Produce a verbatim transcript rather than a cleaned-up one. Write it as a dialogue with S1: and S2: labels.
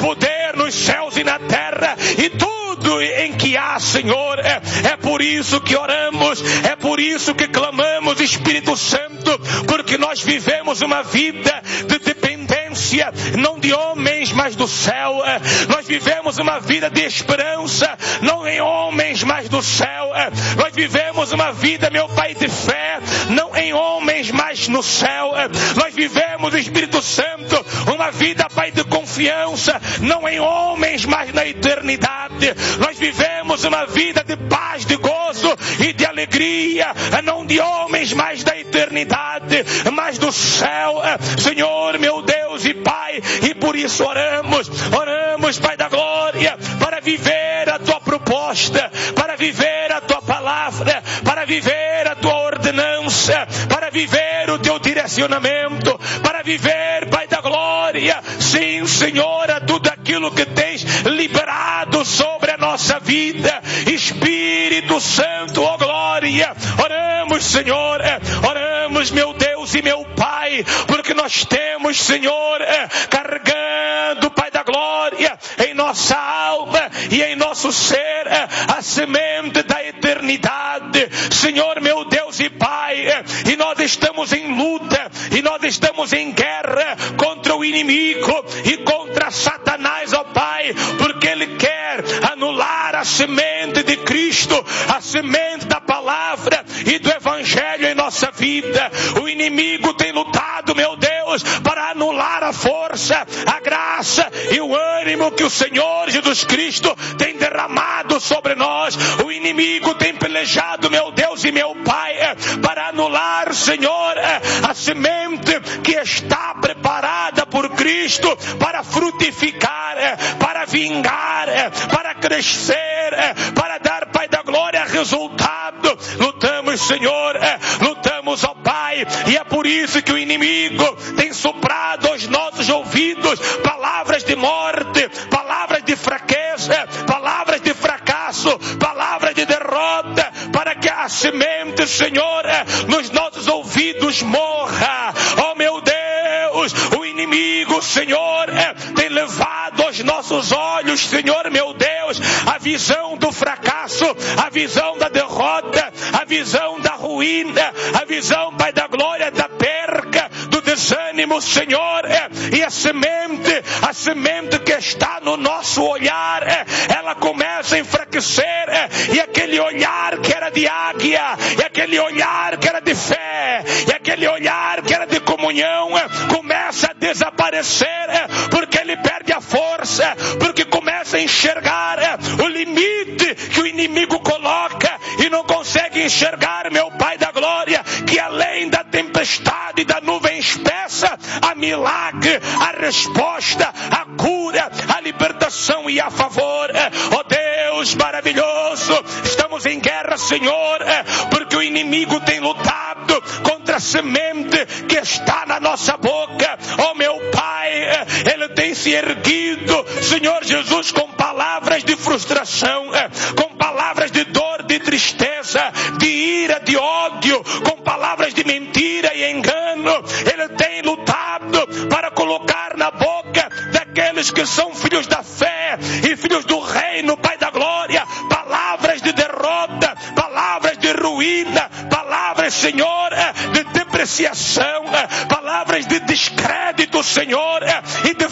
S1: poder nos céus e na terra, e tudo em que há, Senhor. É, é por isso que oramos, é por isso que clamamos, Espírito Santo, porque nós vivemos uma vida de dependência, não de homens, mas do céu. Nós vivemos uma vida de esperança, não em homens, mas do céu. Nós vivemos uma vida, meu Pai, de fé, não em homens, mas no céu. Nós vivemos, Espírito Santo, uma vida, Pai, de confiança, não em homens, mas na eternidade. Nós vivemos uma vida de paz, de gozo e de alegria, não de homens, mas da eternidade, mas do céu, Senhor, meu Deus e Pai. E por isso oramos, oramos, Pai da glória, para viver a Tua proposta, para viver a Tua palavra, para viver a Tua ordenança, para viver o Teu direcionamento, para viver, Pai da glória, sim, Senhor, a tudo aquilo que tens liberado sobre a nossa vida. Espírito Santo, ó glória, oramos, Senhor, oramos, meu Deus e meu Pai, porque nós temos, Senhor, carregando, Pai da glória, em nossa alma e em nosso ser, a semente da eternidade, Senhor, meu Deus e Pai, e nós estamos em luta, e nós estamos em guerra contra o inimigo e contra Satanás, ó Pai, porque ele quer anular a semente de Cristo, a semente da palavra e do Evangelho em nossa vida. O inimigo tem lutado, meu Deus, para anular a força, a graça e o ânimo que o Senhor Jesus Cristo tem derramado sobre nós. O inimigo tem pelejado, meu Deus e meu Pai, para anular, Senhor, a semente que está preparada por Cristo para frutificar, para vingar, para crescer, para dar, Pai da glória, resultado. Lutamos, Senhor, lutamos, ó Pai, e é por isso que o inimigo tem soprado aos nossos ouvidos palavras de morte, palavras de fraqueza, palavras de fracasso, palavras de derrota, para que a semente, Senhor, nos nossos ouvidos morra. Oh meu Deus, o inimigo, Senhor, tem levado aos nossos olhos, Senhor, meu Deus, a visão do fracasso, a visão da derrota, a visão da ruína, a visão, Pai da glória, da perca, do desânimo, Senhor, e a semente, a semente que está no nosso olhar, ela começa a enfraquecer, e aquele olhar que era de águia, e aquele olhar que era de fé, e aquele olhar que era de comunhão, começa a desaparecer, porque ele perde a força, porque começa a enxergar o limite que o inimigo coloca, e não consegue enxergar, meu Pai da glória, que além da tempestade, da nuvem espessa, há milagre, a resposta, a cura, a libertação e a favor. Oh Deus maravilhoso, estamos em guerra, Senhor, porque o inimigo tem lutado contra a semente que está na nossa boca. Oh meu Pai, ele tem se erguido, Senhor Jesus, com palavras de frustração, com palavras de dor, de tristeza, de ira, de ódio, com palavras de mentira e engano. Ele tem lutado para colocar na boca daqueles que são filhos da fé e filhos do reino, Pai da glória, palavras de derrota, palavras de ruína, palavras, Senhor, de depreciação, palavras de descrédito, Senhor, e de